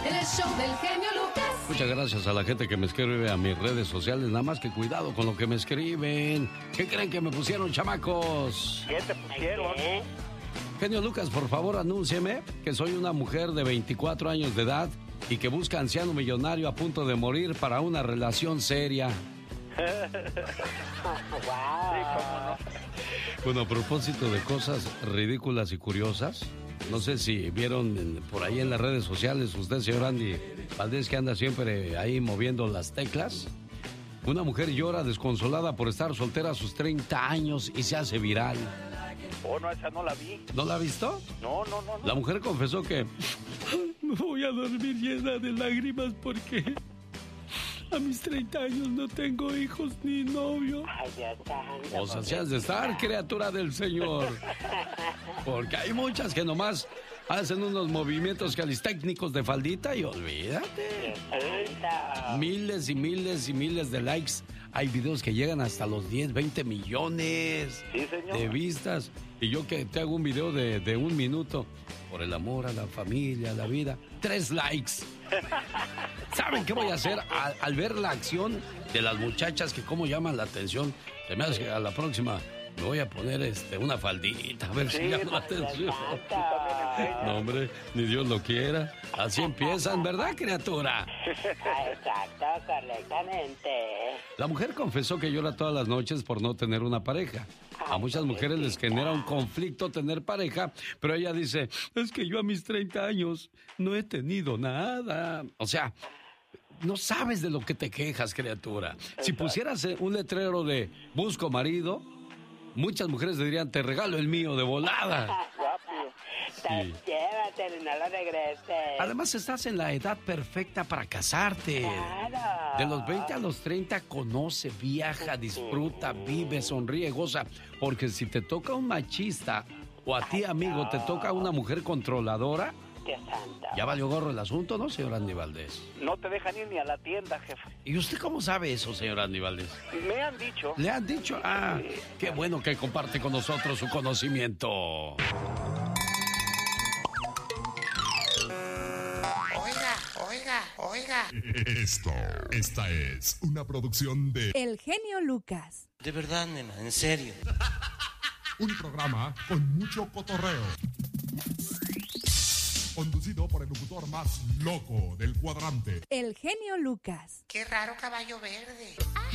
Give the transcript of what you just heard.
en el show del genio Lucas. Muchas gracias a la gente que me escribe a mis redes sociales. Nada más que cuidado con lo que me escriben. ¿Qué creen que me pusieron, chamacos? ¿Qué te pusieron? Genio Lucas, por favor, anúncieme que soy una mujer de 24 años de edad y que busca anciano millonario a punto de morir para una relación seria. Bueno, a propósito de cosas ridículas y curiosas, no sé si vieron por ahí en las redes sociales, usted, señor Andy Valdés, que anda siempre ahí moviendo las teclas. Una mujer llora desconsolada por estar soltera a sus 30 años y se hace viral. Oh, no, esa no la vi. ¿No la ha visto? No. La mujer confesó que me voy a dormir llena de lágrimas porque a mis 30 años no tengo hijos ni novio. Ay, Dios santo. O sea, si has de estar, criatura del Señor. Porque hay muchas que nomás hacen unos movimientos calistécnicos de faldita y olvídate. Miles y miles y miles de likes. Hay videos que llegan hasta los 10, 20 millones de vistas. Y yo que te hago un video de 1 minuto por el amor a la familia, a la vida, 3 likes. ¿Saben qué voy a hacer? Al ver la acción de las muchachas que cómo llaman la atención, se me hace que a la próxima me voy a poner una faldita, a ver si llama la atención. No, hombre, ni Dios lo quiera. Así empiezan, ¿verdad, criatura? Exacto, correctamente. La mujer confesó que llora todas las noches por no tener una pareja. A muchas mujeres les genera un conflicto tener pareja, pero ella dice, es que yo a mis 30 años no he tenido nada. O sea, no sabes de lo que te quejas, criatura. Si pusieras un letrero de busco marido, muchas mujeres dirían, te regalo el mío de volada. Sí. Llévatelo y no lo regreses. Además, estás en la edad perfecta para casarte. Claro. De los 20 a los 30, conoce, viaja, disfruta, vive, sonríe, goza. Porque si te toca un machista o a ti, amigo, te toca una mujer controladora, Dios santo. ya valió gorro el asunto, ¿no, señor Andy Valdés? No te dejan ir ni a la tienda, jefe. ¿Y usted cómo sabe eso, señor Andy Valdés? Me han dicho. ¿Le han dicho? Ah, qué bueno que comparte con nosotros su conocimiento. Oiga. Esta es una producción de El genio Lucas. De verdad, nena, en serio. un programa con mucho cotorreo. Conducido por el locutor más loco del cuadrante. El genio Lucas. Qué raro caballo verde.